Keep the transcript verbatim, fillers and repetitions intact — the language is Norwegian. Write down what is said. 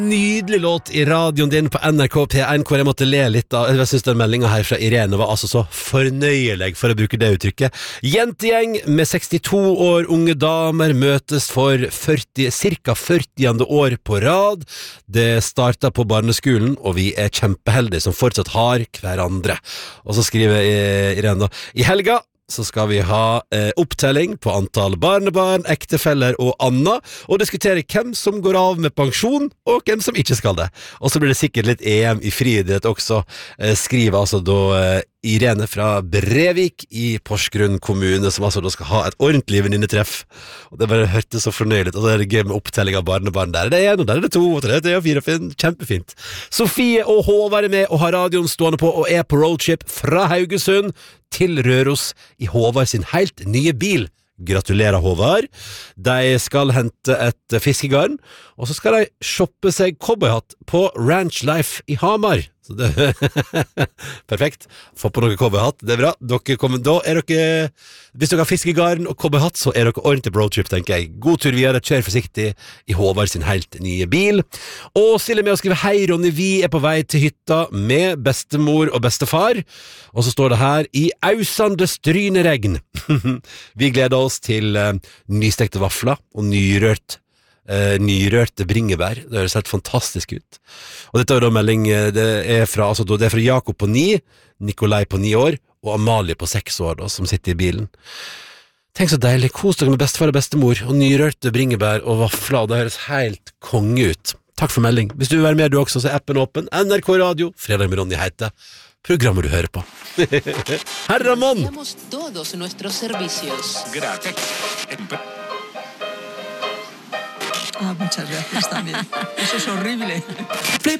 Nydelig låt I radioen din på N R K P en, hvor jeg måtte le litt av. Jeg synes den meldingen her fra Irene var altså så fornøyelig, for å bruke det uttrykket. Jentegjeng med sekstito år unge damer møtes for førti, cirka førtiende år på rad. Det startet på barneskolen, og vi er kjempeheldige som fortsatt har hverandre. Og så skriver Irene da, I helga så skal vi ha eh, opptelling på antall barnebarn, ektefeller og Anna, og diskutere hvem som går av med pensjon, og hvem som ikke skal det. Og så blir det sikkert litt E M I friidrett også, eh, skriver altså da eh, Irene fra Brevik I Porsgrunn kommune, som altså da skal ha et ordentlig venninnetreff. Og det bare hørtes så fornøyelig ut, og så er det gøy med opptelling av barnebarn. Der er det en, og der er det to, og tre, tre, og fire, fint. Kjempefint. Sofie og Håvard er med og har radioen stående på, og er på roadtrip fra Haugesund til Røros I Håvard sin helt nye bil. Gratulerer, Håvard. De skal hente et fiskegarn, og så skal de shoppe seg cowboyhatt på Ranch Life I Hamar. Så det perfekt. Få på noe cowboyhatt, det er bra. Dere kommer, da er dere, hvis dere har fiskegarn og cowboyhatt, så er dere ordentlig på roadtrip, tenker jeg. God tur videre, kjør forsiktig I Håvard sin helt nye bil. Og Silje med å skrive hei, Ronny, vi er på vei til hytta med bestemor og bestefar. Og så står det her I ausande stryneregn. Vi gleder oss til uh, nystekte vafler og nyrørt Uh, nyrørte bringebær. Det høres helt fantastisk ut. Og dette er da melding, det er fra, altså, det er fra Jakob på ni, Nikolai på ni år, og Amalie på seks år da, som sitter I bilen. Tenk så deilig, kos dere med bestefar og bestemor, og nyrørte bringebær og vafler, det høres helt konge ut. Takk for melding. Hvis du vil være med du også, så er appen åpen. N R K Radio, Fredag med Ronny heter programmet du hører på. Herremann! Todos nuestros servicios. Gracias. Ah, muchas gracias también. Eso es horrible.